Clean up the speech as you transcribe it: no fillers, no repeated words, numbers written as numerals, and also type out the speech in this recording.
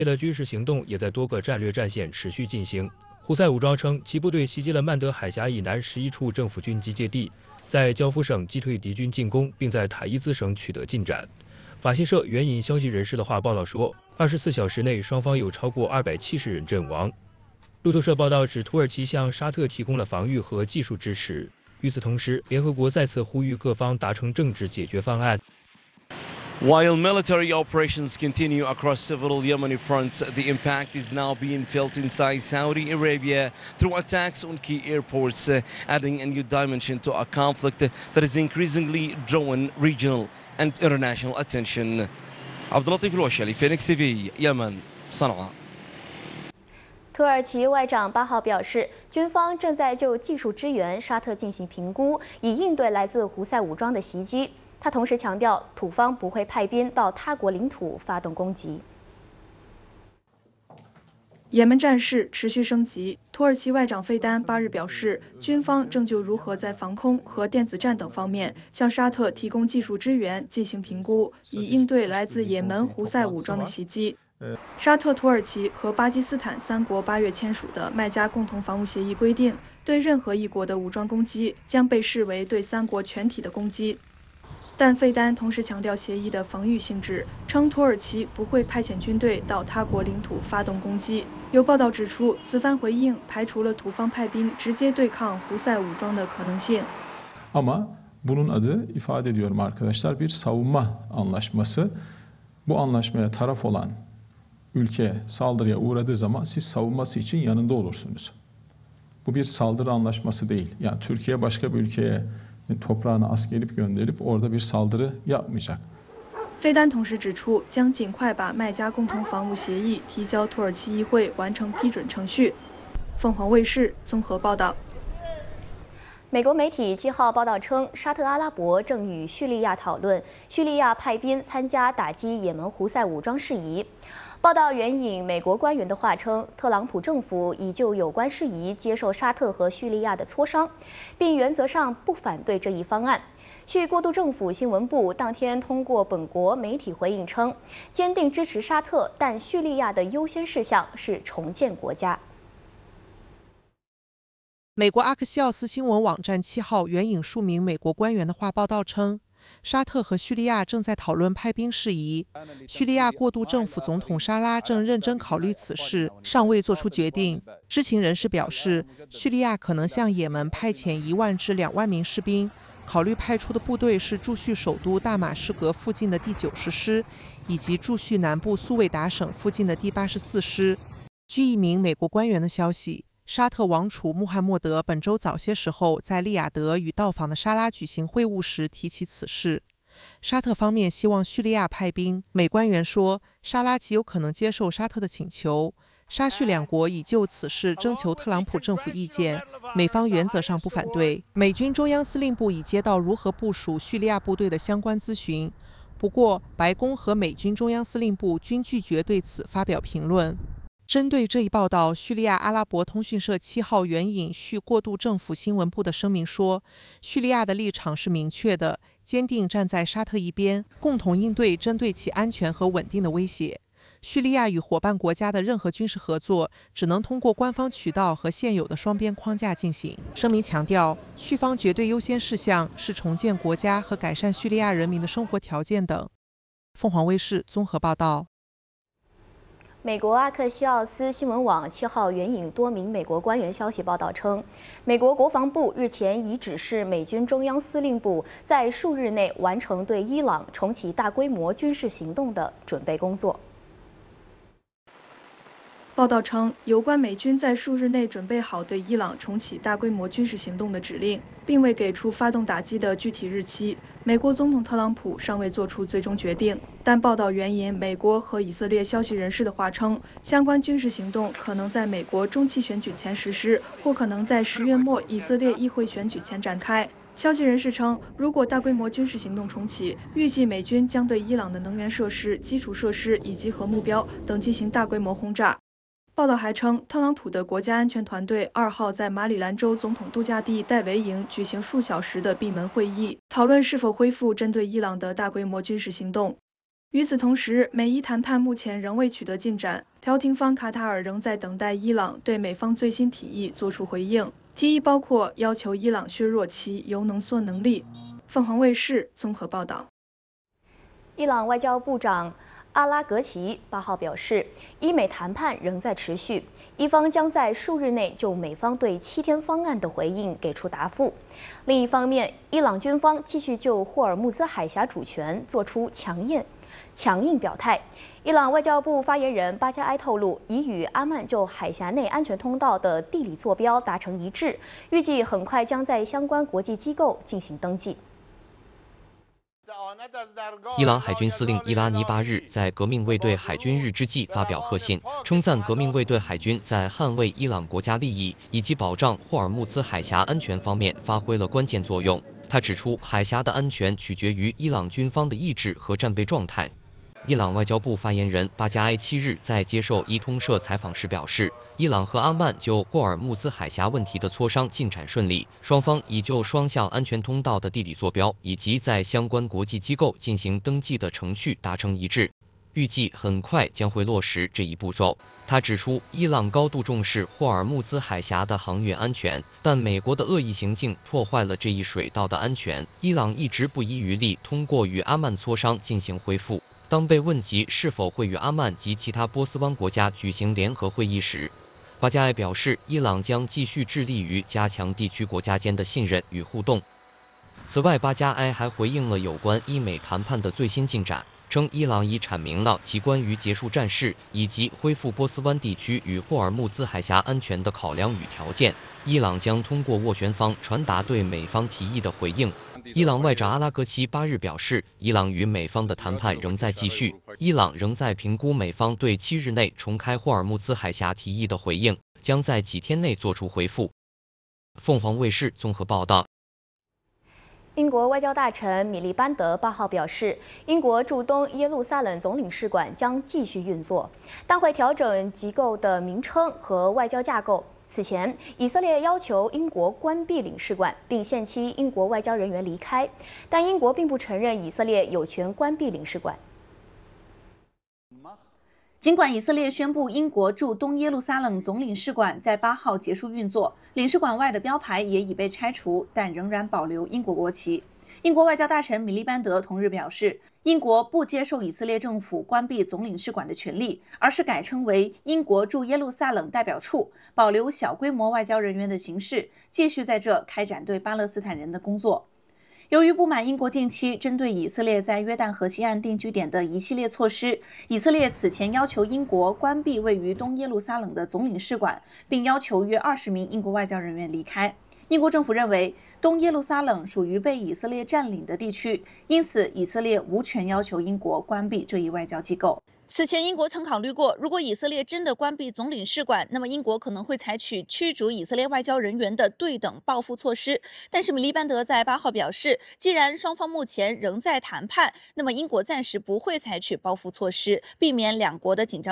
的军事行动也在多个战略战线持续进行。胡塞武装称，其部队袭击了曼德海峡以南11处政府军集结地，在交付省击退敌军进攻，并在塔伊兹省取得进展。法新社援引消息人士的话报道说，24小时内双方有超过270人阵亡。路透社报道指，土耳其向沙特提供了防御和技术支持。与此同时，联合国再次呼吁各方达成政治解决方案。 While military operations continue across several Yemeni fronts, the impact is now being felt inside Saudi Arabia through attacks on key airports, adding a new dimension to a conflict that is increasingly drawing regional and international attention. Abdulatif Al-Washali, Phoenix TV, Yemen, Sana'a. 土耳其外长8号表示，军方正在就技术支援沙特进行评估，以应对来自胡塞武装的袭击。他同时强调，土方不会派兵到他国领土发动攻击。 也门战事持续升级，土耳其外长费丹8日表示，军方正就如何在防空和电子战等方面向沙特提供技术支援进行评估，以应对来自也门胡塞武装的袭击。沙特、土耳其和巴基斯坦3国8月签署的麦加共同防务协议规定，对任何一国的武装攻击将被视为对3国全体的攻击。但费丹同时强调协议的防御性质，称土耳其不会派遣军队到他国领土发动攻击。有报道指出，此番回应排除了土方派兵直接对抗胡塞武装的可能性。 Ama bunun adı ifade ediyorum arkadaşlar bir savunma anlaşması. Bu anlaşmaya taraf olan ülke saldırıya uğradığı zaman siz savunması için yanında olursunuz. Bu bir saldırı anlaşması değil. Yani Türkiye başka bir ülkeye toprağına askerip gönderip orada bir saldırı yapmayacak. 费丹同时指出，将尽快把麦加共同防务协议提交土耳其议会完成批准程序。凤凰卫视综合报道。 美国媒体7号报道称，沙特阿拉伯正与叙利亚讨论叙利亚派兵参加打击也门胡塞武装事宜。报道援引美国官员的话称，特朗普政府已就有关事宜接受沙特和叙利亚的磋商，并原则上不反对这一方案。叙过渡政府新闻部当天通过本国媒体回应称，坚定支持沙特，但叙利亚的优先事项是重建国家。 美国阿克西奥斯新闻网站7号援引数名美国官员的话报道称，沙特和叙利亚正在讨论派兵事宜，叙利亚过渡政府总统沙拉正认真考虑此事，尚未做出决定。知情人士表示，叙利亚可能向也门派遣1万至2万名士兵，考虑派出的部队是驻叙首都大马士革附近的第90师，以及驻叙南部苏韦达省附近的第84师。据一名美国官员的消息，沙特王储穆罕默德本周早些时候在利雅得与到访的沙拉举行会晤时提起此事。沙特方面希望叙利亚派兵，美官员说，沙拉极有可能接受沙特的请求。沙叙2国已就此事征求特朗普政府意见，美方原则上不反对。美军中央司令部已接到如何部署叙利亚部队的相关咨询，不过白宫和美军中央司令部均拒绝对此发表评论。针对这一报道，叙利亚阿拉伯通讯社7号援引叙过渡政府新闻部的声明说，叙利亚的立场是明确的，坚定站在沙特一边，共同应对针对其安全和稳定的威胁。叙利亚与伙伴国家的任何军事合作只能通过官方渠道和现有的双边框架进行。声明强调，叙方绝对优先事项是重建国家和改善叙利亚人民的生活条件等。凤凰卫视综合报道。 美国阿克西奥斯新闻网7号援引多名美国官员消息报道称，美国国防部日前已指示美军中央司令部在数日内完成对伊朗重启大规模军事行动的准备工作。 报道称，有关美军在数日内准备好对伊朗重启大规模军事行动的指令，并未给出发动打击的具体日期。美国总统特朗普尚未做出最终决定，但报道援引美国和以色列消息人士的话称，相关军事行动可能在美国中期选举前实施，或可能在10月末以色列议会选举前展开。消息人士称，如果大规模军事行动重启，预计美军将对伊朗的能源设施、基础设施以及核目标等进行大规模轰炸。报道还称，特朗普的国家安全团队2号在马里兰州总统度假地戴维营举行数小时的闭门会议，讨论是否恢复针对伊朗的大规模军事行动。 与此同时，美伊谈判目前仍未取得进展，调停方卡塔尔仍在等待伊朗对美方最新提议作出回应，提议包括要求伊朗削弱其铀浓缩能力。凤凰卫视综合报道。 伊朗外交部长阿拉格齐8号表示，伊美谈判仍在持续，伊方将在数日内就美方对7天方案的回应给出答复。另一方面，伊朗军方继续就霍尔木兹海峡主权作出强硬表态。伊朗外交部发言人巴加埃透露，已与阿曼就海峡内安全通道的地理坐标达成一致，预计很快将在相关国际机构进行登记。 伊朗海军司令伊拉尼8日在革命卫队海军日之际发表贺信，称赞革命卫队海军在捍卫伊朗国家利益以及保障霍尔木兹海峡安全方面发挥了关键作用。他指出，海峡的安全取决于伊朗军方的意志和战备状态。伊朗外交部发言人巴加埃7日在接受伊通社采访时表示，伊朗和阿曼就霍尔木兹海峡问题的磋商进展顺利，双方已就双向安全通道的地理坐标以及在相关国际机构进行登记的程序达成一致，预计很快将会落实这一步骤。他指出，伊朗高度重视霍尔木兹海峡的航运安全，但美国的恶意行径破坏了这一水道的安全。伊朗一直不遗余力通过与阿曼磋商进行恢复。当被问及是否会与阿曼及其他波斯湾国家举行联合会议时，巴加埃表示，伊朗将继续致力于加强地区国家间的信任与互动。此外，巴加埃还回应了有关伊美谈判的最新进展，称伊朗已阐明了其关于结束战事以及恢复波斯湾地区与霍尔木兹海峡安全的考量与条件。伊朗将通过斡旋方传达对美方提议的回应。伊朗外长阿拉格齐8日表示，伊朗与美方的谈判仍在继续，伊朗仍在评估美方对7日内重开霍尔木兹海峡提议的回应，将在几天内作出回复。凤凰卫视综合报道。 英国外交大臣米利班德8号表示，英国驻东耶路撒冷总领事馆将继续运作，但会调整机构的名称和外交架构。此前，以色列要求英国关闭领事馆，并限期英国外交人员离开，但英国并不承认以色列有权关闭领事馆。 尽管以色列宣布英国驻东耶路撒冷总领事馆在8号结束运作，领事馆外的标牌也已被拆除，但仍然保留英国国旗。英国外交大臣米利班德同日表示，英国不接受以色列政府关闭总领事馆的权利，而是改称为英国驻耶路撒冷代表处，保留小规模外交人员的形式，继续在这开展对巴勒斯坦人的工作。由于不满英国近期针对以色列在约旦河西岸定居点的一系列措施，以色列此前要求英国关闭位于东耶路撒冷的总领事馆，并要求约20名英国外交人员离开。英国政府认为，东耶路撒冷属于被以色列占领的地区，因此以色列无权要求英国关闭这一外交机构。此前，英国曾考虑过，如果以色列真的关闭总领事馆，那么英国可能会采取驱逐以色列外交人员的对等报复措施。但是米利班德在8号表示，既然双方目前仍在谈判，那么英国暂时不会采取报复措施，避免两国的紧张